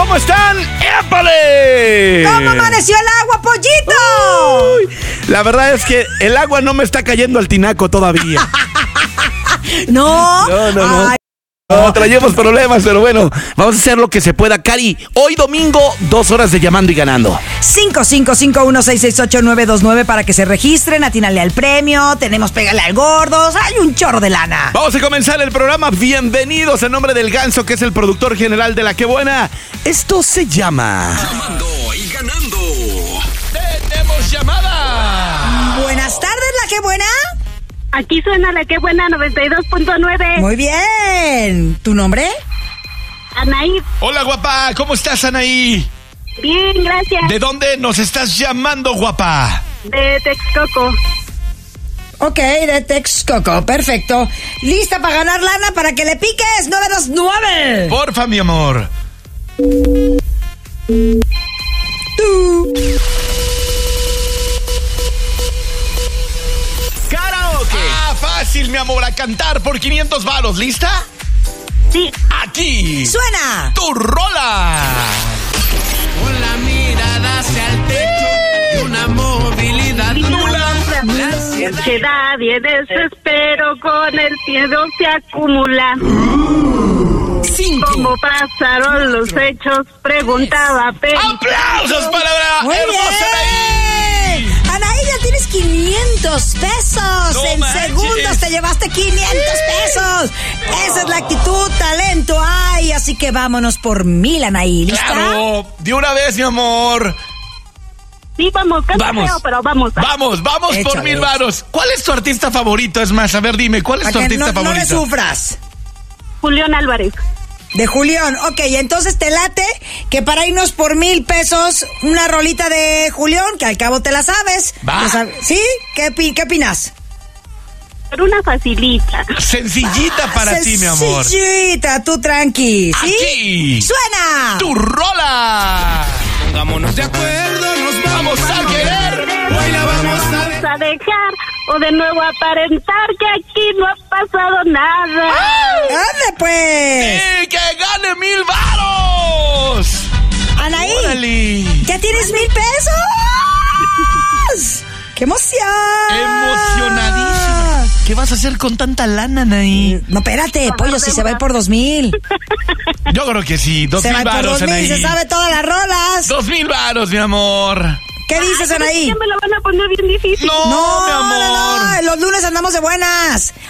¿Cómo están? ¡Épale! ¿Cómo amaneció el agua, pollito? Uy, la verdad es que el agua no me está cayendo al tinaco todavía. No. No. Ay, No, traemos problemas, pero bueno, vamos a hacer lo que se pueda. Cari, hoy domingo, 2 horas de llamando y ganando. 5551668929 para que se registren, atínale al premio, tenemos pégale al gordos, hay un chorro de lana. Vamos a comenzar el programa. Bienvenidos en nombre del Ganso, que es el productor general de La Qué Buena. Esto se llama... Llamando y ganando. ¡Tenemos llamada! Buenas tardes, La Qué Buena. Aquí suena La Qué Buena 92.9. Muy bien. ¿Tu nombre? Anaí. Hola, guapa. ¿Cómo estás, Anaí? Bien, gracias. ¿De dónde nos estás llamando, guapa? De Texcoco. Ok, de Texcoco, perfecto. ¿Lista para ganar lana para que le piques? 929. Porfa, mi amor. Tú. ¡Karaoke! Ah, fácil, mi amor, a cantar por 500 varos. ¿Lista? Sí. Aquí. Suena. ¡Tu rola! Con la mirada hacia el techo y una movilidad nula. La ansiedad. Ansiedad y desespero con el miedo se acumula. 5, ¿Cómo pasaron los hechos? Preguntaba Pedro. ¡Aplausos para la Muy hermosa Anaí! bien. Anaí, ya tienes 500 pesos. No en manches. segundos te llevaste 500 pesos. Esa es la actitud, talento hay. Así que vámonos por 1000, Anaí. ¿Lista? ¡Claro! De una vez, mi amor. Sí, vamos, casi Vamos. feo, pero vamos. Vamos por Échale. 1000 varos. ¿Cuál es tu artista favorito? Es más, a ver, dime, ¿cuál es Para tu que artista no le favorito? sufras. Julián Álvarez. De Julián. Ok, entonces te late que para irnos por 1000 pesos, una rolita de Julián, que al cabo te la sabes. Va. ¿Sí? ¿Qué opinas? Pero una facilita. Sencillita para ti, mi amor. Sencillita, tú tranqui. ¿Sí? Aquí. ¡Suena! ¡Tu rola! pongámonos de acuerdo, nos ¡Vamos a querer! Hoy la vamos a Vamos a dejar o de nuevo aparentar que aquí no ha pasado nada. ¡Ande, pues! ¡Sí, que gane 1000 varos! Anaí, ¡Órale! ¿ya tienes 1000 pesos? ¡Qué emoción! Emocionadísima. ¿Qué vas a hacer con tanta lana, Anaí? No, espérate, pollo, si se va a ir por 2000. Yo creo que sí, Se 2000 va a ir por varos, 2000, Anaí. se sabe todas las rolas. 2000 varos, mi amor. ¿Qué dices, Anaí? Ya me lo van a poner bien difícil. No, mi amor. No, los lunes andamos de buenas.